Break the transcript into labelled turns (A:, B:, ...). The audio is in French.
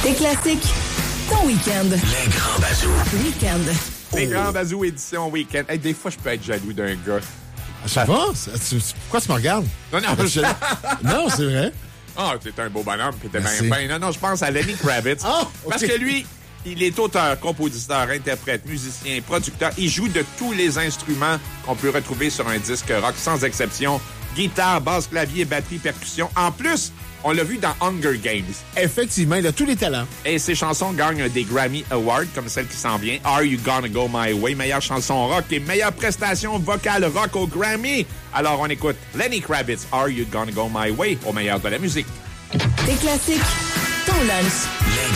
A: Tes classiques, ton week-end.
B: Les Grands Bazous.
A: Week-end.
C: Les Grands Bazous édition week-end. Hey, des fois, je peux être jaloux d'un gars.
D: Ça va? Pourquoi tu me regardes?
C: Non,
D: Non, c'est vrai.
C: Ah, t'es un beau bonhomme, puis t'es
D: Merci.
C: bien. Non, je pense à Lenny Kravitz.
D: Ah, OK.
C: Parce que lui, il est auteur, compositeur, interprète, musicien, producteur. Il joue de tous les instruments qu'on peut retrouver sur un disque rock, sans exception. Guitare, basse, clavier, batterie, percussion. En plus, on l'a vu dans Hunger Games.
D: Effectivement, il a tous les talents.
C: Et ses chansons gagnent des Grammy Awards, comme celle qui s'en vient. Are You Gonna Go My Way? Meilleure chanson rock et meilleure prestation vocale rock au Grammy. Alors, on écoute Lenny Kravitz, Are You Gonna Go My Way? Au meilleur de la musique.
A: Tes classiques, ton lunch.